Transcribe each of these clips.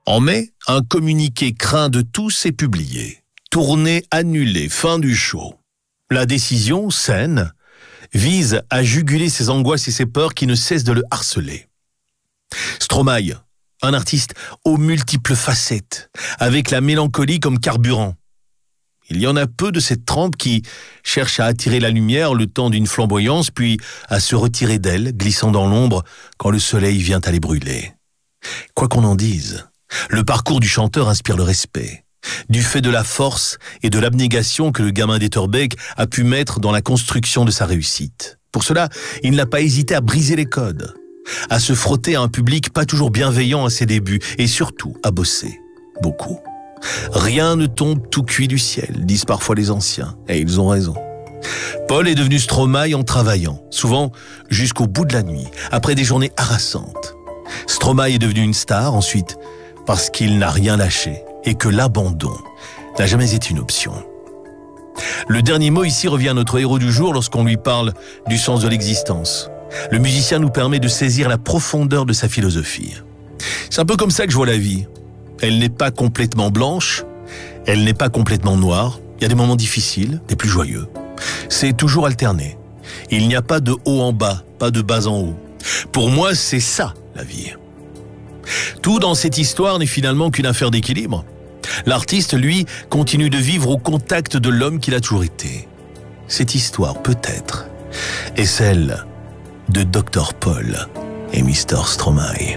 En mai, un communiqué craint de tous est publié. Tournée annulée, fin du show. La décision, saine, vise à juguler ses angoisses et ses peurs qui ne cessent de le harceler. Stromae, un artiste aux multiples facettes, avec la mélancolie comme carburant. Il y en a peu de cette trempe qui cherche à attirer la lumière le temps d'une flamboyance, puis à se retirer d'elle, glissant dans l'ombre quand le soleil vient à les brûler. Quoi qu'on en dise, le parcours du chanteur inspire le respect, du fait de la force et de l'abnégation que le gamin d'Etterbeek a pu mettre dans la construction de sa réussite. Pour cela, il n'a pas hésité à briser les codes, à se frotter à un public pas toujours bienveillant à ses débuts et surtout à bosser beaucoup. Rien ne tombe tout cuit du ciel, disent parfois les anciens, et ils ont raison. Paul est devenu Stromae en travaillant, souvent jusqu'au bout de la nuit, après des journées harassantes. Stromae est devenu une star ensuite parce qu'il n'a rien lâché et que l'abandon n'a jamais été une option. Le dernier mot ici revient à notre héros du jour lorsqu'on lui parle du sens de l'existence. Le musicien nous permet de saisir la profondeur de sa philosophie. C'est un peu comme ça que je vois la vie. Elle n'est pas complètement blanche, elle n'est pas complètement noire. Il y a des moments difficiles, des plus joyeux. C'est toujours alterné. Il n'y a pas de haut en bas, pas de bas en haut. Pour moi, c'est ça, la vie. Tout dans cette histoire n'est finalement qu'une affaire d'équilibre. L'artiste, lui, continue de vivre au contact de l'homme qu'il a toujours été. Cette histoire, peut-être, est celle de Dr Paul et Mr Stromae.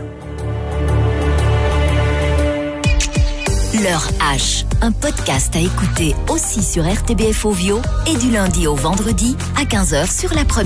L'heure H, un podcast à écouter aussi sur RTBF Ovio et du lundi au vendredi à 15h sur la première.